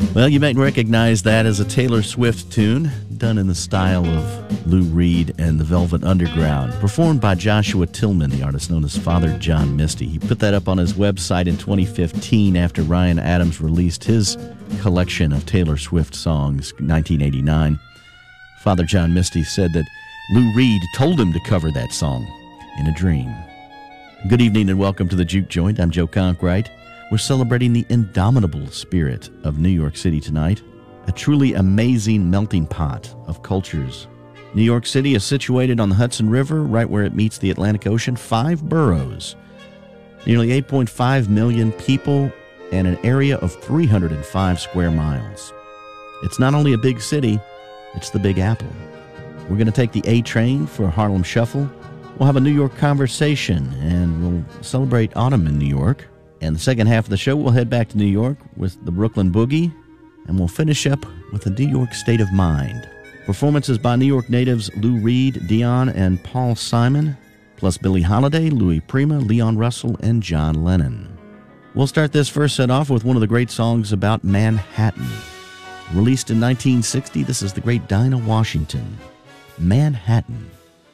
Well, you might recognize that as a Taylor Swift tune, done in the style of Lou Reed and the Velvet Underground, performed by Joshua Tillman, the artist known as Father John Misty. He put that up on his website in 2015 after Ryan Adams released his collection of Taylor Swift songs, 1989. Father John Misty said that Lou Reed told him to cover that song in a dream. Good evening and welcome to the Juke Joint. I'm Joe Conkright. We're celebrating the indomitable spirit of New York City tonight, a truly amazing melting pot of cultures. New York City is situated on the Hudson River, right where it meets the Atlantic Ocean, 5 boroughs, nearly 8.5 million people, and an area of 305 square miles. It's not only a big city, it's the Big Apple. We're going to take the A train for Harlem Shuffle. We'll have a New York conversation, and we'll celebrate autumn in New York. And the second half of the show, we'll head back to New York with the Brooklyn Boogie, and we'll finish up with a New York state of mind. Performances by New York natives Lou Reed, Dion, and Paul Simon, plus Billie Holiday, Louis Prima, Leon Russell, and John Lennon. We'll start this first set off with one of the great songs about Manhattan. Released in 1960, this is the great Dinah Washington, Manhattan.